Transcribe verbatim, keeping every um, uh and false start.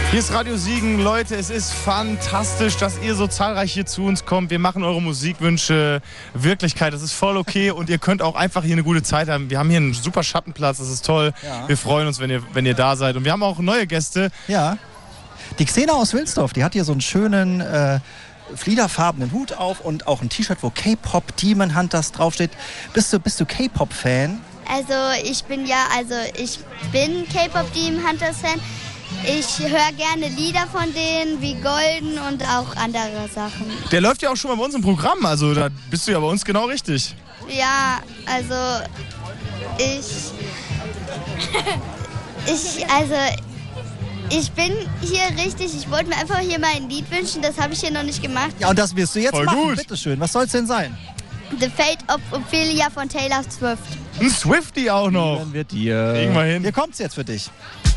Hier ist Radio Siegen. Leute, es ist fantastisch, dass ihr so zahlreich hier zu uns kommt. Wir machen eure Musikwünsche Wirklichkeit. Das ist voll okay und ihr könnt auch einfach hier eine gute Zeit haben. Wir haben hier einen super Schattenplatz, das ist toll. Ja. Wir freuen uns, wenn ihr, wenn ihr da seid. Und wir haben auch neue Gäste. Ja, die Xena aus Wilsdorf, die hat hier so einen schönen äh, fliederfarbenen Hut auf und auch ein T-Shirt, wo K-Pop Demon Hunters draufsteht. Bist du, bist du K-Pop-Fan? Also ich bin ja, also ich bin K-Pop Demon Hunters Fan. Ich höre gerne Lieder von denen, wie Golden und auch andere Sachen. Der läuft ja auch schon mal bei uns im Programm, also da bist du ja bei uns genau richtig. Ja, also ich, ich, also ich bin hier richtig, ich wollte mir einfach hier mal ein Lied wünschen, das habe ich hier noch nicht gemacht. Ja, und das wirst du jetzt Voll machen, gut. Bitteschön. Was soll es denn sein? The Fate of Ophelia von Taylor Swift. Ein Swiftie auch noch. Dann wird dir. Kriegen wir hin. Hier kommt's jetzt für dich.